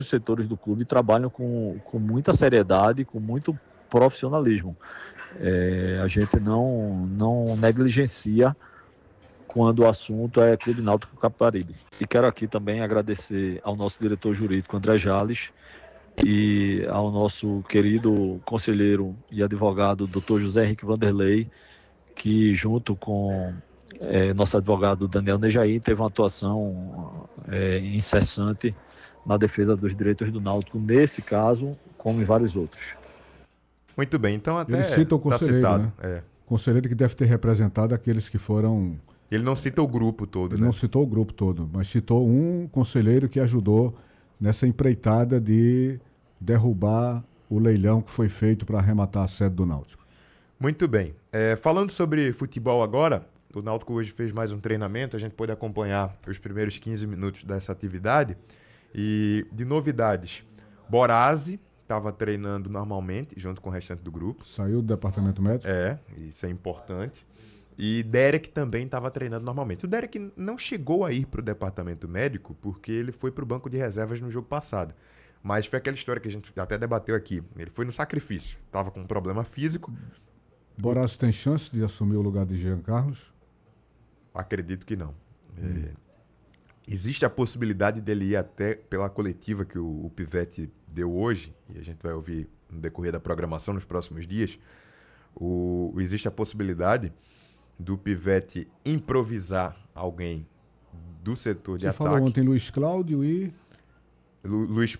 os setores do clube trabalham com muita seriedade, com muito profissionalismo. A gente não negligencia quando o assunto é Clube Náutico Capibaribe. E quero aqui também agradecer ao nosso diretor jurídico, André Jales, e ao nosso querido conselheiro e advogado, Dr. José Henrique Vanderlei, que junto com nosso advogado Daniel Nejaí teve uma atuação incessante na defesa dos direitos do Náutico, nesse caso, como em vários outros. Muito bem, então até ele cita o conselheiro, citado. Né? Conselheiro que deve ter representado aqueles que foram... Ele não cita o grupo todo, Ele né? não citou o grupo todo, mas citou um conselheiro que ajudou nessa empreitada de derrubar o leilão que foi feito para arrematar a sede do Náutico. Muito bem. Falando sobre futebol agora, o Náutico hoje fez mais um treinamento, a gente pôde acompanhar os primeiros 15 minutos dessa atividade. E de novidades, Borazzi estava treinando normalmente, junto com o restante do grupo. Saiu do departamento médico? Isso é importante. E Derek também estava treinando normalmente. O Derek não chegou a ir para o departamento médico porque ele foi para o banco de reservas no jogo passado. Mas foi aquela história que a gente até debateu aqui. Ele foi no sacrifício. Estava com um problema físico. Borazzi tem chance de assumir o lugar de Jean Carlos? Acredito que não. Existe a possibilidade dele ir até pela coletiva que o Pivete deu hoje, e a gente vai ouvir no decorrer da programação nos próximos dias. Existe a possibilidade do Pivete improvisar alguém do setor de Você ataque. falou ontem Luiz Cláudio e... Luiz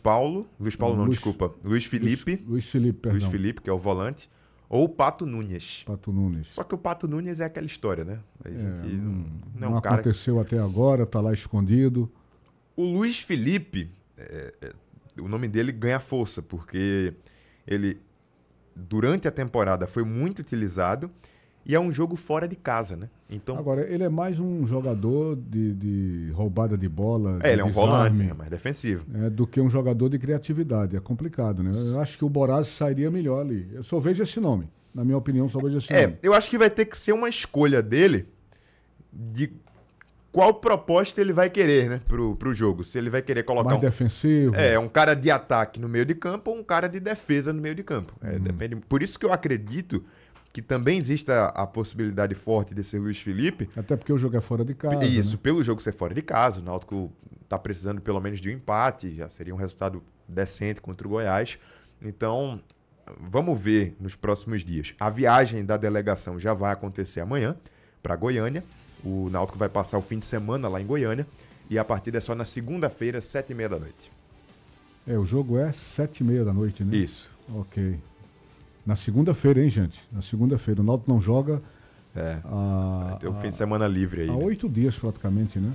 Felipe. Luiz Felipe, perdão. Luiz Felipe, que é o volante. Ou o Pato Nunes. Pato Nunes. Só que o Pato Nunes é aquela história, né? Não aconteceu até agora, tá lá escondido. O Luiz Felipe, o nome dele ganha força, porque ele, durante a temporada, foi muito utilizado e é um jogo fora de casa, né? Então, agora, ele é mais um jogador de roubada de bola. Ele é um volante, é mais defensivo. Do que um jogador de criatividade. É complicado, né? Eu acho que o Borazzi sairia melhor ali. Eu só vejo esse nome. Na minha opinião, só vejo esse nome. Eu acho que vai ter que ser uma escolha dele de qual proposta ele vai querer, né, pro jogo. Se ele vai querer colocar mais defensivo. Um cara de ataque no meio de campo ou um cara de defesa no meio de campo. Depende. Por isso que eu acredito que também existe a possibilidade forte de ser Luiz Felipe. Até porque o jogo é fora de casa. Isso, né? Pelo jogo ser fora de casa. O Náutico está precisando pelo menos de um empate, já seria um resultado decente contra o Goiás. Então, vamos ver nos próximos dias. A viagem da delegação já vai acontecer amanhã para Goiânia. O Náutico vai passar o fim de semana lá em Goiânia. E a partida é só na segunda-feira, 7h30 da noite. O jogo é 7h30 da noite, né? Isso. Ok. Na segunda-feira, hein, gente? Na segunda-feira. O Náutico não joga... Vai ter um fim de semana livre aí. Há 8 dias, praticamente, né?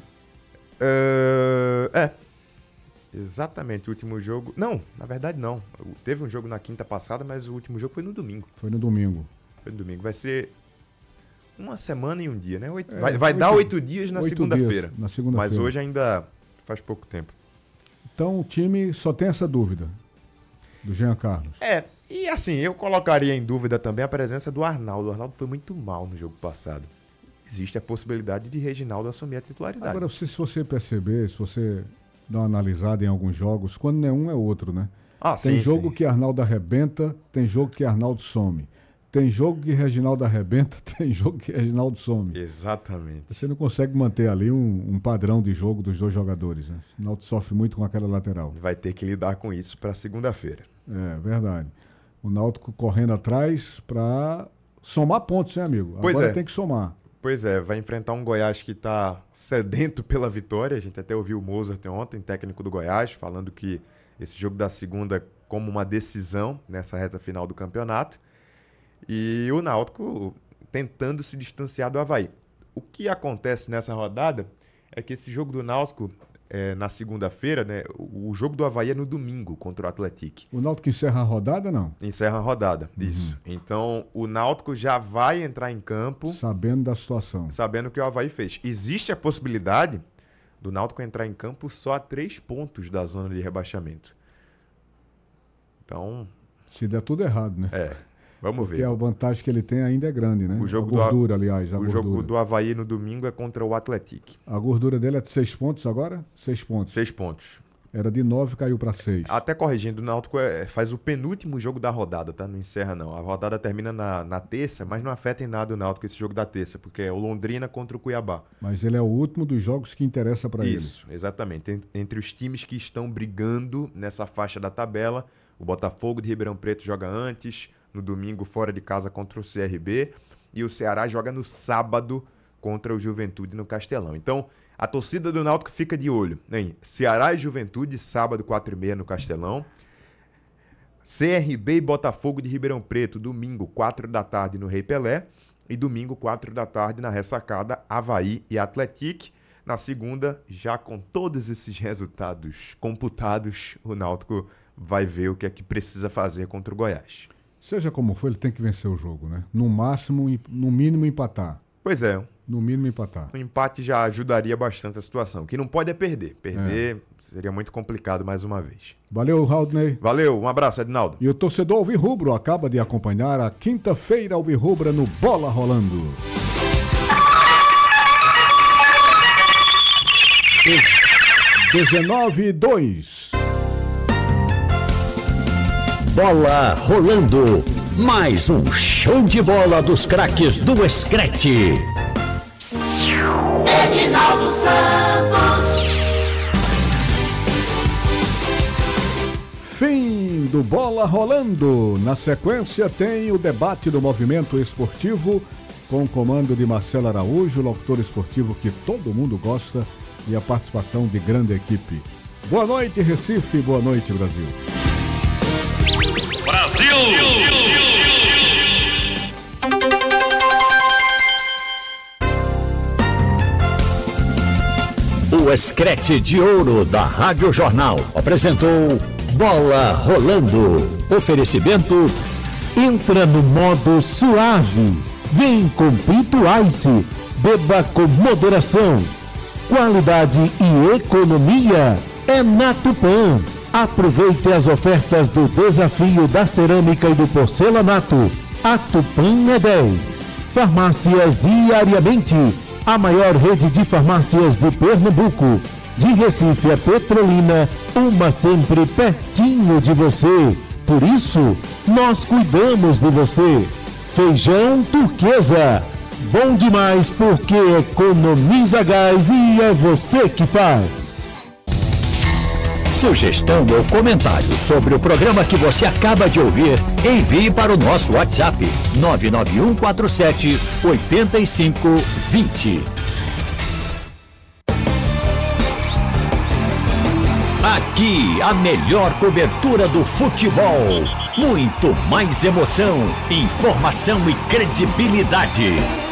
Exatamente. O último jogo... Não, na verdade não. Teve um jogo na quinta passada, mas o último jogo foi no domingo. Foi no domingo. Vai ser uma semana e um dia, né? Vai dar 8 dias na segunda-feira. Na segunda-feira. Mas hoje ainda faz pouco tempo. Então o time só tem essa dúvida do Jean Carlos. E assim, eu colocaria em dúvida também a presença do Arnaldo. O Arnaldo foi muito mal no jogo passado. Existe a possibilidade de Reginaldo assumir a titularidade. Agora, se você perceber, se você dá uma analisada em alguns jogos, quando não é um, é outro, né? Tem jogo que Arnaldo arrebenta, tem jogo que Arnaldo some. Tem jogo que Reginaldo arrebenta, tem jogo que Reginaldo some. Exatamente. Você não consegue manter ali um padrão de jogo dos dois jogadores, né? O Náutico sofre muito com aquela lateral. Vai ter que lidar com isso para segunda-feira. Verdade. O Náutico correndo atrás para somar pontos, né, amigo? Agora tem que somar. Pois é, vai enfrentar um Goiás que está sedento pela vitória. A gente até ouviu o Mozart ontem, técnico do Goiás, falando que esse jogo da segunda como uma decisão nessa reta final do campeonato. E o Náutico tentando se distanciar do Avaí. O que acontece nessa rodada é que esse jogo do Náutico, na segunda-feira, né? O jogo do Avaí é no domingo contra o Atlético. O Náutico encerra a rodada, não? Encerra a rodada, isso. Então, o Náutico já vai entrar em campo... sabendo da situação. Sabendo o que o Avaí fez. Existe a possibilidade do Náutico entrar em campo só a 3 pontos da zona de rebaixamento. Então... se der tudo errado, né? Vamos ver. Porque a vantagem que ele tem ainda é grande, né? O jogo jogo do Avaí no domingo é contra o Atlético. A gordura dele é de 6 pontos agora? 6 pontos. 6 pontos. Era de 9, caiu para 6. Até corrigindo, o Náutico faz o penúltimo jogo da rodada, tá? Não encerra, não. A rodada termina na terça, mas não afeta em nada o Náutico esse jogo da terça, porque é o Londrina contra o Cuiabá. Mas ele é o último dos jogos que interessa para ele. Isso, exatamente. Entre os times que estão brigando nessa faixa da tabela, o Botafogo de Ribeirão Preto joga antes, no domingo fora de casa contra o CRB, e o Ceará joga no sábado contra o Juventude no Castelão. Então, a torcida do Náutico fica de olho em Ceará e Juventude, sábado, 4h30 no Castelão. CRB e Botafogo de Ribeirão Preto, domingo, 4 da tarde no Rei Pelé. E domingo, 4 da tarde na ressacada, Avaí e Atlético. Na segunda, já com todos esses resultados computados, o Náutico vai ver o que é que precisa fazer contra o Goiás. Seja como for, ele tem que vencer o jogo, né? No mínimo empatar. Pois é. No mínimo empatar. O empate já ajudaria bastante a situação. O que não pode é perder. Perder seria muito complicado mais uma vez. Valeu, Raudney. Valeu, um abraço, Edinaldo. E o torcedor alvirrubro acaba de acompanhar a quinta-feira alvirrubra no Bola Rolando. 19-2. Bola rolando. Mais um show de bola dos craques do Screte. Edinaldo Santos. Fim do Bola Rolando. Na sequência tem o debate do movimento esportivo com o comando de Marcelo Araújo, locutor esportivo que todo mundo gosta, e a participação de grande equipe. Boa noite, Recife. Boa noite, Brasil. Brasil! O Screte de Ouro da Rádio Jornal apresentou Bola Rolando. Oferecimento: entra no modo suave. Vem com Brito Ice. Beba com moderação. Qualidade e economia é na Tupã. Aproveite as ofertas do desafio da cerâmica e do porcelanato. A Tupã é 10. Farmácias diariamente. A maior rede de farmácias de Pernambuco. De Recife a Petrolina, uma sempre pertinho de você. Por isso, nós cuidamos de você. Feijão Turquesa. Bom demais porque economiza gás e é você que faz. Sugestão ou comentário sobre o programa que você acaba de ouvir, envie para o nosso WhatsApp 99147-8520. Aqui, a melhor cobertura do futebol. Muito mais emoção, informação e credibilidade.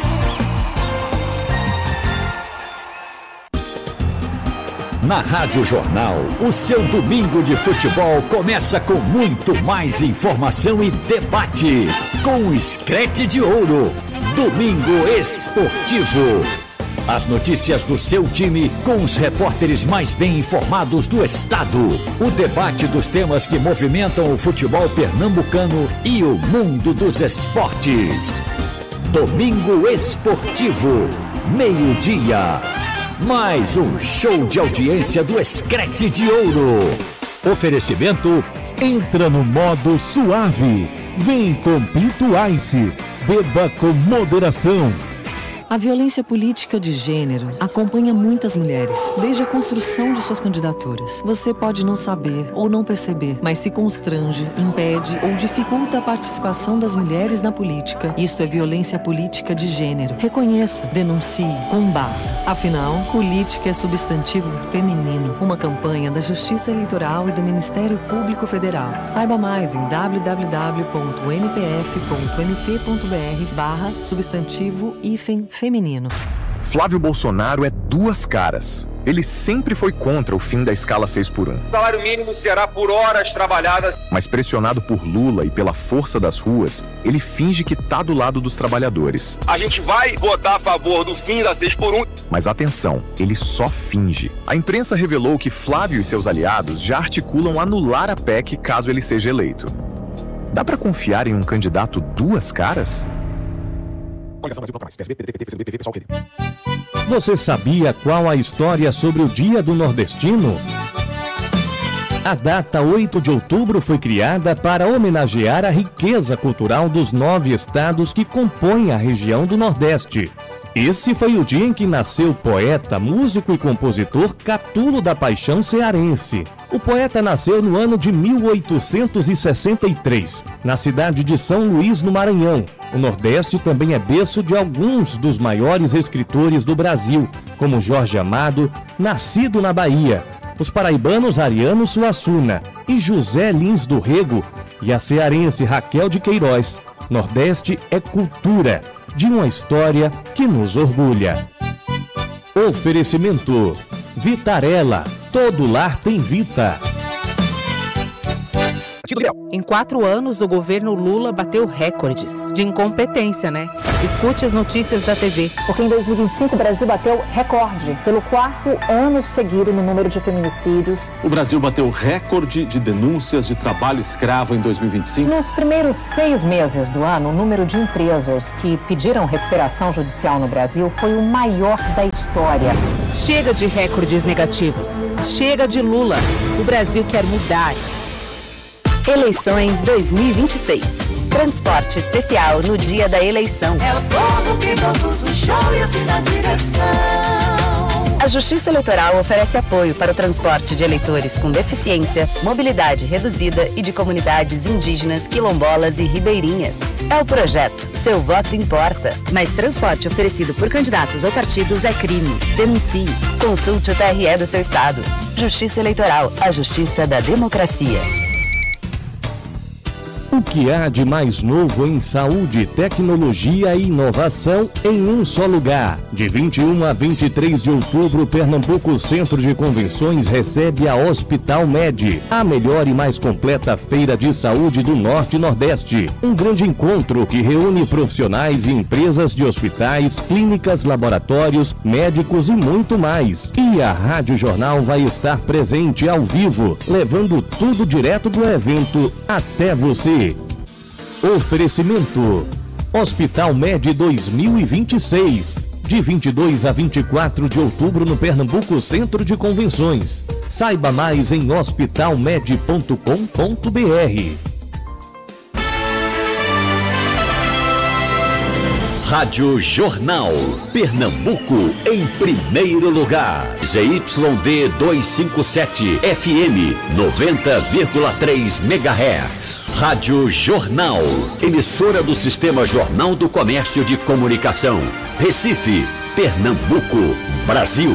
Na Rádio Jornal, o seu domingo de futebol começa com muito mais informação e debate. Com o Screte de Ouro, Domingo Esportivo. As notícias do seu time com os repórteres mais bem informados do estado. O debate dos temas que movimentam o futebol pernambucano e o mundo dos esportes. Domingo Esportivo, meio-dia. Mais um show de audiência do Screte de Ouro. Oferecimento: entra no modo suave. Vem com Pinto Ice. Beba com moderação. A violência política de gênero acompanha muitas mulheres, desde a construção de suas candidaturas. Você pode não saber ou não perceber, mas se constrange, impede ou dificulta a participação das mulheres na política. Isso é violência política de gênero. Reconheça, denuncie, combata. Afinal, política é substantivo feminino. Uma campanha da Justiça Eleitoral e do Ministério Público Federal. Saiba mais em www.mpf.mp.br/substantivo-feminino. Flávio Bolsonaro é duas caras. Ele sempre foi contra o fim da escala 6x1. O salário mínimo será por horas trabalhadas. Mas pressionado por Lula e pela força das ruas, ele finge que tá do lado dos trabalhadores. A gente vai votar a favor do fim da 6x1. Mas atenção, ele só finge. A imprensa revelou que Flávio e seus aliados já articulam anular a PEC caso ele seja eleito. Dá pra confiar em um candidato duas caras? Você sabia qual a história sobre o Dia do Nordestino? A data 8 de outubro foi criada para homenagear a riqueza cultural dos 9 estados que compõem a região do Nordeste. Esse foi o dia em que nasceu o poeta, músico e compositor Catulo da Paixão cearense. O poeta nasceu no ano de 1863, na cidade de São Luís, no Maranhão. O Nordeste também é berço de alguns dos maiores escritores do Brasil, como Jorge Amado, nascido na Bahia, os paraibanos Ariano Suassuna e José Lins do Rego, e a cearense Raquel de Queiroz. Nordeste é cultura, de uma história que nos orgulha. Oferecimento Vitarella, todo lar tem Vita. Em 4 anos, o governo Lula bateu recordes de incompetência, né? Escute as notícias da TV. Porque em 2025 o Brasil bateu recorde pelo 4º ano seguido no número de feminicídios. O Brasil bateu recorde de denúncias de trabalho escravo em 2025. Nos primeiros 6 meses do ano, o número de empresas que pediram recuperação judicial no Brasil foi o maior da história. Chega de recordes negativos. Chega de Lula. O Brasil quer mudar. Eleições 2026. Transporte especial no dia da eleição. É o povo que produz o show e assina a direção. A Justiça Eleitoral oferece apoio para o transporte de eleitores com deficiência, mobilidade reduzida e de comunidades indígenas, quilombolas e ribeirinhas. É o projeto Seu Voto Importa. Mas transporte oferecido por candidatos ou partidos é crime. Denuncie. Consulte o TRE do seu estado. Justiça Eleitoral, a justiça da democracia. O que há de mais novo em saúde, tecnologia e inovação em um só lugar? De 21 a 23 de outubro, Pernambuco Centro de Convenções recebe a Hospital Med, a melhor e mais completa feira de saúde do Norte e Nordeste. Um grande encontro que reúne profissionais e empresas de hospitais, clínicas, laboratórios, médicos e muito mais. E a Rádio Jornal vai estar presente ao vivo, levando tudo direto do evento até você. Oferecimento Hospital Med 2026, de 22 a 24 de outubro no Pernambuco Centro de Convenções. Saiba mais em hospitalmed.com.br. Rádio Jornal, Pernambuco em primeiro lugar. ZYD 257, FM 90,3 MHz. Rádio Jornal, emissora do Sistema Jornal do Comércio de Comunicação. Recife, Pernambuco, Brasil.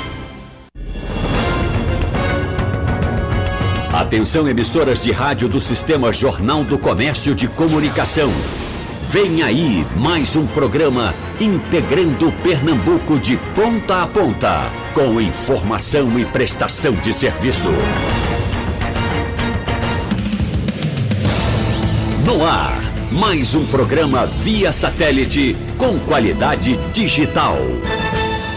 Atenção, emissoras de rádio do Sistema Jornal do Comércio de Comunicação. Vem aí mais um programa integrando Pernambuco de ponta a ponta, com informação e prestação de serviço. No ar, mais um programa via satélite com qualidade digital.